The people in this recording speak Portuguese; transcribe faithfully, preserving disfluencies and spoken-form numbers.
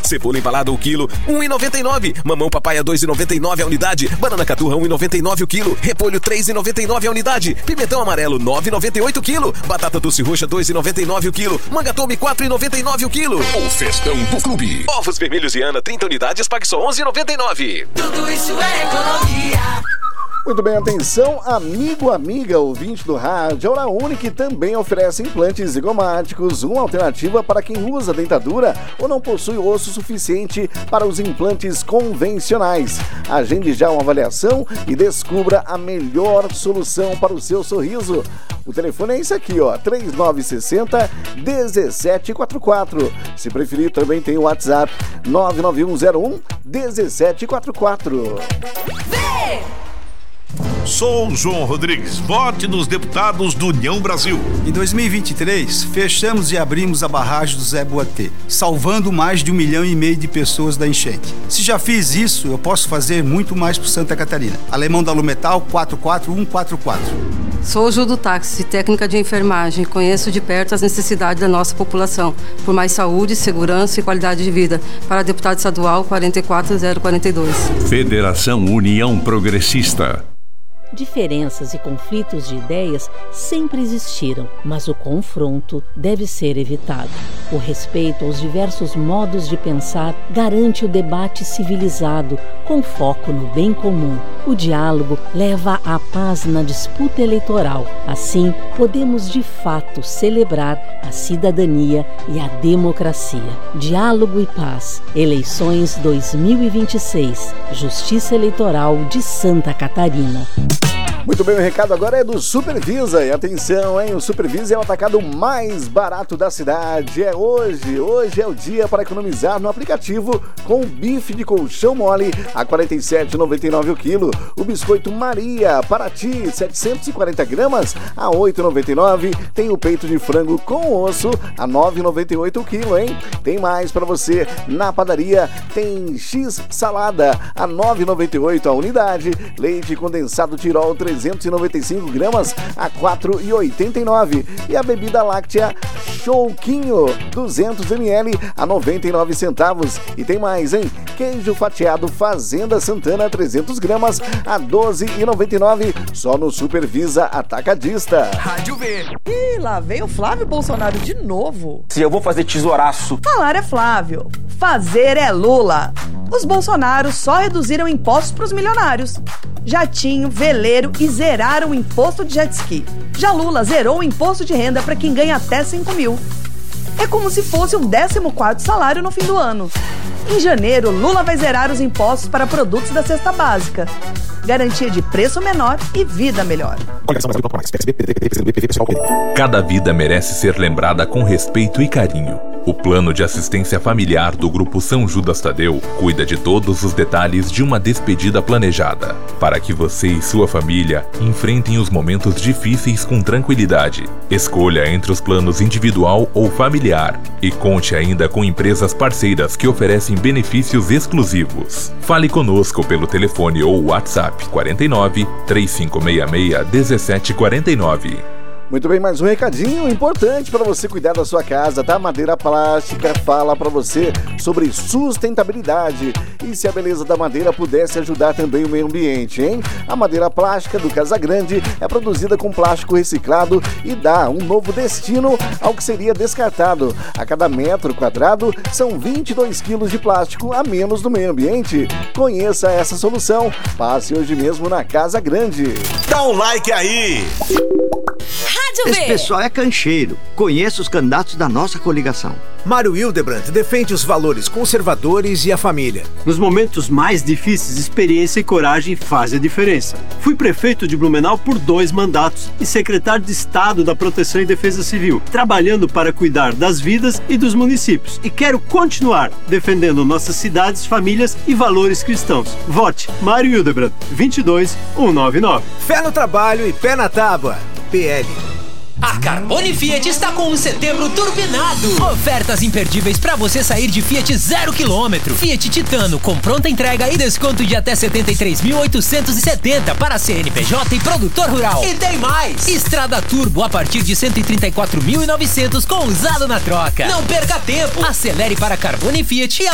Cebola embalada o quilo, um e noventa e nove. Mamão papaya dois e noventa e nove a unidade. Banana caturra um e noventa e nove o quilo. Repolho três e noventa e nove a unidade. Pimentão amarelo nove e noventa e oito o quilo. Batata doce roxa dois e noventa e nove o quilo. Manga tome quatro e noventa e nove o quilo. O festão do clube. Ovos vermelhos e Ana trinta unidades, pague só onze e noventa e nove. Tudo isso é economia. Muito bem, atenção, amigo, amiga, ouvinte do rádio. A Hora Única também oferece implantes zigomáticos, uma alternativa para quem usa dentadura ou não possui osso suficiente para os implantes convencionais. Agende já uma avaliação e descubra a melhor solução para o seu sorriso. O telefone é esse aqui, ó, três nove seis zero, um sete quatro quatro. Se preferir, também tem o WhatsApp nove nove um zero um, um sete quatro quatro. Vê! Sou João Rodrigues, vote nos deputados do União Brasil. Em dois mil e vinte e três, fechamos e abrimos a barragem do Zé Boatê, salvando mais de um milhão e meio de pessoas da enchente. Se já fiz isso, eu posso fazer muito mais por Santa Catarina. Alemão da Lumetal, quatro quatro um quatro quatro. Sou Ju do Táxi, técnica de enfermagem. Conheço de perto as necessidades da nossa população, por mais saúde, segurança e qualidade de vida. Para deputado estadual, quatro quatro zero quatro dois. Federação União Progressista. Diferenças e conflitos de ideias sempre existiram, mas o confronto deve ser evitado. O respeito aos diversos modos de pensar garante o debate civilizado, com foco no bem comum. O diálogo leva à paz na disputa eleitoral. Assim, podemos de fato celebrar a cidadania e a democracia. Diálogo e paz. Eleições dois mil e vinte e seis. Justiça Eleitoral de Santa Catarina. Muito bem, o recado agora é do Supervisa. E atenção, hein? O Supervisa é o atacado mais barato da cidade. É hoje. Hoje é o dia para economizar no aplicativo com o bife de colchão mole a quarenta e sete reais e noventa e nove centavos o quilo. O biscoito Maria Paraty, setecentos e quarenta gramas a oito reais e noventa e nove centavos. Tem o peito de frango com osso a nove reais e noventa e oito centavos o quilo, hein? Tem mais para você na padaria. Tem X salada a nove reais e noventa e oito centavos a unidade. Leite condensado Tirol trezentos e noventa e cinco gramas a quatro reais e oitenta e nove centavos. E a bebida láctea Chouquinho duzentos mililitros a noventa e nove centavos. E tem mais, hein? Queijo fatiado Fazenda Santana trezentos gramas a doze reais e noventa e nove centavos. Só no Supervisa Atacadista. Rádio V. Ih, lá veio o Flávio Bolsonaro de novo. Se eu vou fazer tesouraço. Falar é Flávio, fazer é Lula. Os Bolsonaros só reduziram impostos para os milionários. Jatinho, veleiro e zeraram o imposto de jet ski. Já Lula zerou o imposto de renda para quem ganha até cinco mil. É como se fosse um décimo quarto salário no fim do ano. Em janeiro, Lula vai zerar os impostos para produtos da cesta básica. Garantia de preço menor e vida melhor. Cada vida merece ser lembrada com respeito e carinho. O Plano de Assistência Familiar do Grupo São Judas Tadeu cuida de todos os detalhes de uma despedida planejada, para que você e sua família enfrentem os momentos difíceis com tranquilidade. Escolha entre os planos individual ou familiar e conte ainda com empresas parceiras que oferecem benefícios exclusivos. Fale conosco pelo telefone ou WhatsApp quarenta e nove, três cinco seis seis, um sete quatro nove. Muito bem, mais um recadinho importante para você cuidar da sua casa, tá? Madeira Plástica fala para você sobre sustentabilidade e se a beleza da madeira pudesse ajudar também o meio ambiente, hein? A madeira plástica do Casagrande é produzida com plástico reciclado e dá um novo destino ao que seria descartado. A cada metro quadrado são vinte e dois quilos de plástico a menos no meio ambiente. Conheça essa solução. Passe hoje mesmo na Casagrande. Dá um like aí! Esse pessoal é cancheiro. Conheça os candidatos da nossa coligação. Mário Hildebrand defende os valores conservadores e a família. Nos momentos mais difíceis, experiência e coragem fazem a diferença. Fui prefeito de Blumenau por dois mandatos e secretário de Estado da Proteção e Defesa Civil, trabalhando para cuidar das vidas e dos municípios. E quero continuar defendendo nossas cidades, famílias e valores cristãos. Vote Mário Hildebrand, vinte e dois mil cento e noventa e nove. Fé no trabalho e pé na tábua. P L. A Carbone Fiat está com um setembro turbinado. Ofertas imperdíveis para você sair de Fiat zero quilômetro. Fiat Titano com pronta entrega e desconto de até setenta e três mil oitocentos e setenta para C N P J e produtor rural. E tem mais! Estrada Turbo a partir de cento e trinta e quatro mil e novecentos com usado na troca. Não perca tempo. Acelere para Carbone Fiat e